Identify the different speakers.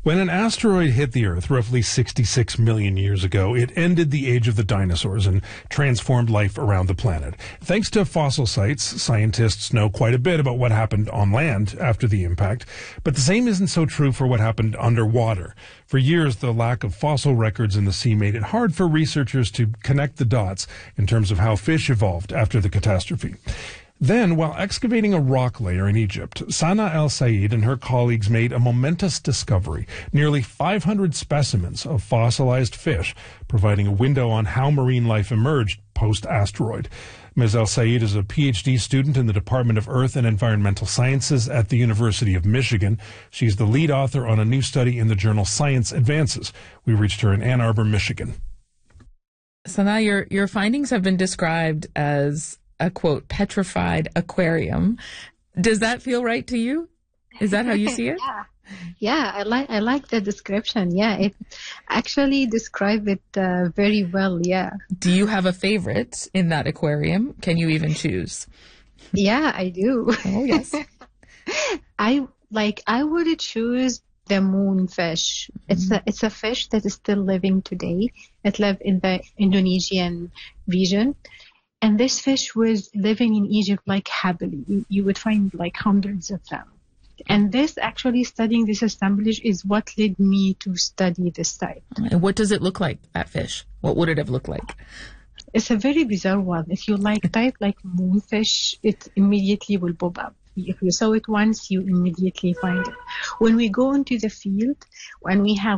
Speaker 1: When an asteroid hit the Earth roughly 66 million years ago, it ended the age of the dinosaurs and transformed life around the planet. Thanks to fossil sites, scientists know quite a bit about what happened on land after the impact, but the same isn't so true for what happened underwater. For years, the lack of fossil records in the sea made it hard for researchers to connect the dots in terms of how fish evolved after the catastrophe. Then, while excavating a rock layer in Egypt, Sana El-Said and her colleagues made a momentous discovery, nearly 500 specimens of fossilized fish, providing a window on how marine life emerged post-asteroid. Ms. El-Said is a PhD student in the Department of Earth and Environmental Sciences at the University of Michigan. She's the lead author on a new study in the journal Science Advances. We reached her in Ann Arbor, Michigan.
Speaker 2: Sana, your findings have been described as a, quote, petrified aquarium. Does that feel right to you? Is that how you see it?
Speaker 3: Yeah, I like the description. Yeah, it actually describes it very well. Yeah.
Speaker 2: Do you have a favorite in that aquarium? Can you even choose?
Speaker 3: Yeah, I do.
Speaker 2: Oh, yes.
Speaker 3: I would choose the moonfish. It's a fish that is still living today. It lives in the Indonesian region. And this fish was living in Egypt like happily. You would find like hundreds of them. And studying this assemblage is what led me to study this type.
Speaker 2: And what does it look like, that fish? What would it have looked like?
Speaker 3: It's a very bizarre one. If you type like moonfish, it immediately will pop up. If you saw it once, you immediately find it. When we go into the field, when we have